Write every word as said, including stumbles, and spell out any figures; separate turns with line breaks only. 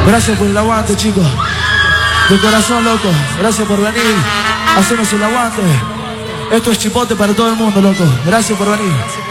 Gracias por el aguante, chicos. De corazón, loco. Gracias por venir. Hacernos el aguante. Esto es chipote para todo el mundo, loco. Gracias por venir.